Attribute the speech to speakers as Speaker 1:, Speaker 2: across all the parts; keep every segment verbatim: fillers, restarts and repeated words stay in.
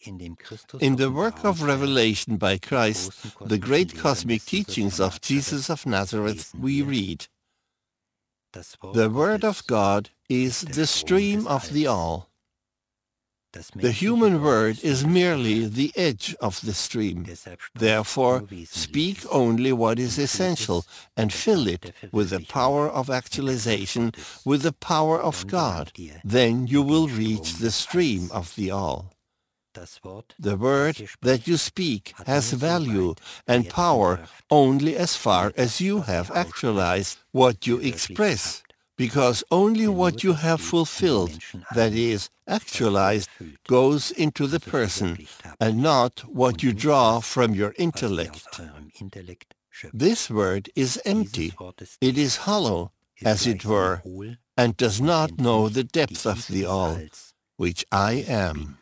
Speaker 1: In the work of revelation by Christ, the great cosmic teachings of Jesus of Nazareth, we read, "The Word of God is the stream of the all. The human word is merely the edge of the stream. Therefore, speak only what is essential and fill it with the power of actualization, with the power of God. Then you will reach the stream of the all. The word that you speak has value and power only as far as you have actualized what you express, because only what you have fulfilled, that is, actualized, goes into the person, and not what you draw from your intellect. This word is empty. It is hollow, as it were, and does not know the depth of the all, which I am."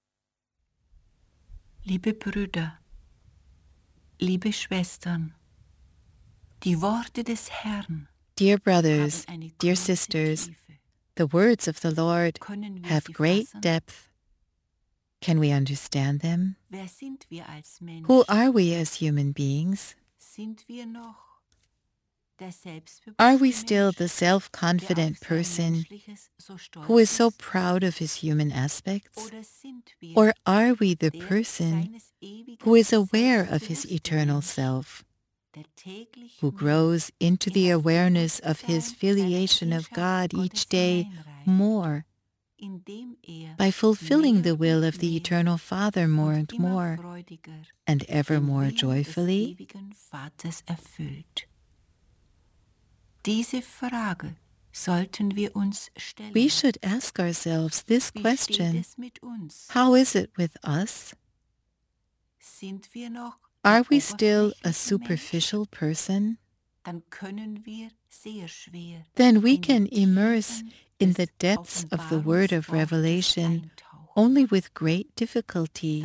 Speaker 2: Liebe Brüder, liebe Schwestern, die Worte des Herrn.
Speaker 3: Dear brothers, dear sisters, the words of the Lord have great depth. Can we understand them? Who are we as human beings? Are we still the self-confident person who is so proud of his human aspects? Or are we the person who is aware of his eternal self, who grows into the awareness of his filiation of God each day more, by fulfilling the will of the Eternal Father more and more, and ever more joyfully?
Speaker 2: Diese Frage sollten wir uns stellen.
Speaker 3: We should ask ourselves this question: how is it with us?
Speaker 2: Sind wir noch
Speaker 3: Are we still a superficial person?
Speaker 2: Dann können wir sehr schwer
Speaker 3: Then we can immerse in the depths of the word of revelation only with great difficulty.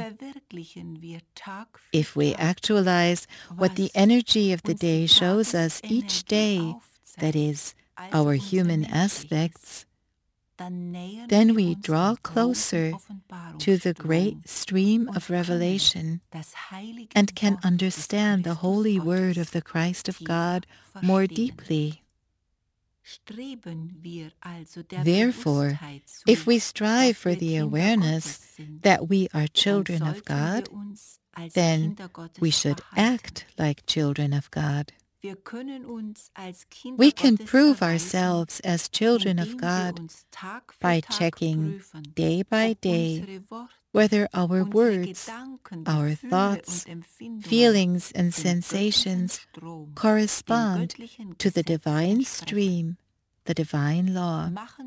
Speaker 3: If we actualize what the energy of the day shows us each day, that is, our human aspects, then we draw closer to the great stream of revelation and can understand the holy word of the Christ of God more deeply. Therefore, if we strive for the awareness that we are children of God, then we should act like children of God. We can prove ourselves as children of God by checking day by day whether our words, our thoughts, feelings, and sensations correspond to the divine stream, the divine law.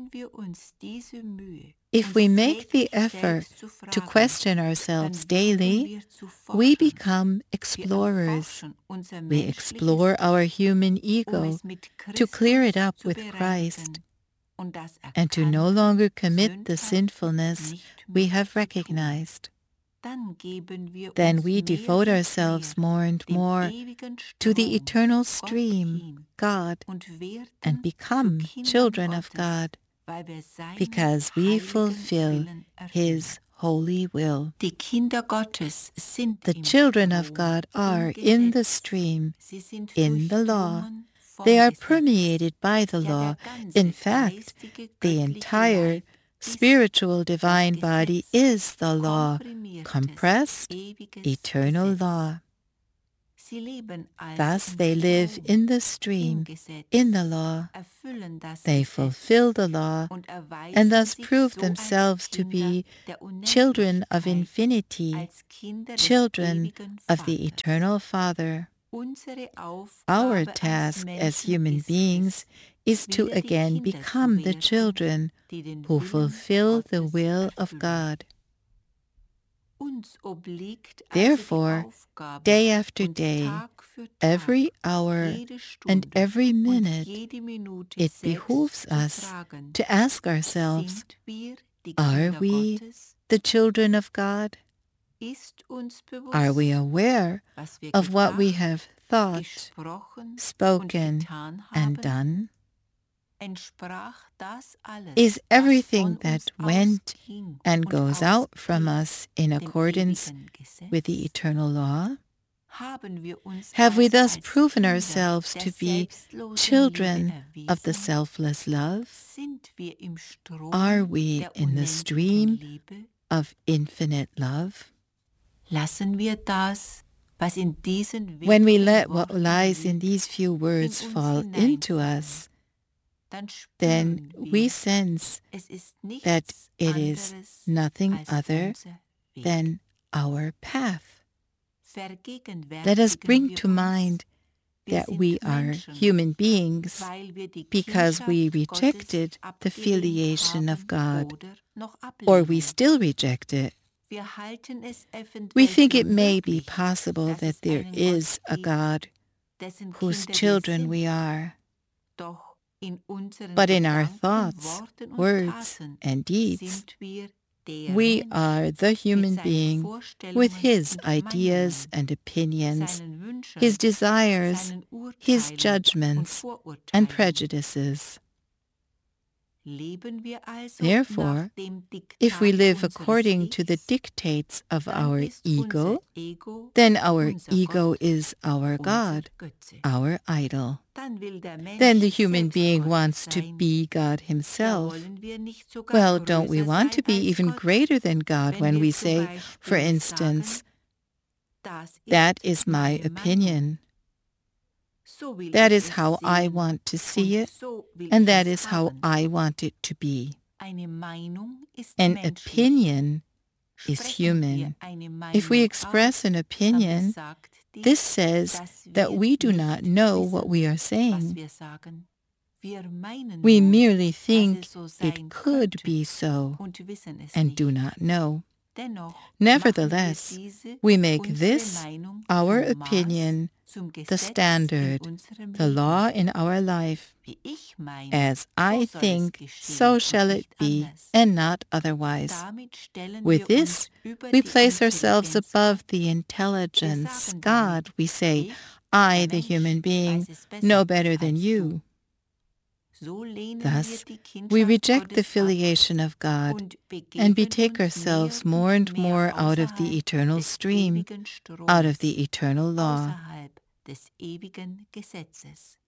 Speaker 3: If we make the effort to question ourselves daily, we become explorers. We explore our human ego to clear it up with Christ and to no longer commit the sinfulness we have recognized. Then we devote ourselves more and more to the eternal stream, God, and become children of God, because we fulfill His holy will. The children of God are in the stream, in the law. They are permeated by the law. In fact, the entire spiritual divine body is the law, compressed, eternal law. Thus they live in the stream, in the law. They fulfill the law and thus prove themselves to be children of infinity, children of the Eternal Father. Our task as human beings is to again become the children who fulfill the will of God. Therefore, day after day, every hour and every minute, it behooves us to ask ourselves, are we the children of God? Are we aware of what we have thought, spoken, and done? Is everything that went and goes out from us in accordance with the eternal law? Have we thus proven ourselves to be children of the selfless love? Are we in the stream of infinite love?
Speaker 2: Lassen wir das, was in diesen
Speaker 3: When we let what lies in these few words fall into us, then we sense that it is nothing other than our path. Let us bring to mind that we are human beings because we rejected the filiation of God, or we still reject it. We think it may be possible that there is a God whose children we are. But in our thoughts, words, and deeds, we are the human being with his ideas and opinions, his desires, his judgments, and prejudices. Therefore, if we live according to the dictates of our ego, then our ego is our God, our idol. Then the human being wants to be God himself. Well, don't we want to be even greater than God when we say, for instance, that is my opinion. That is how I want to see it, and that is how I want it to be. An opinion is human. If we express an opinion, this says that we do not know what we are saying. We merely think it could be so and do not know. Nevertheless, we make this, our opinion, the standard, the law in our life. As I think, so shall it be, and not otherwise. With this, we place ourselves above the intelligence, God. We say, I, the human being, know better than you. Thus, we reject the filiation of God and betake ourselves more and more out of the eternal stream, out of the eternal law.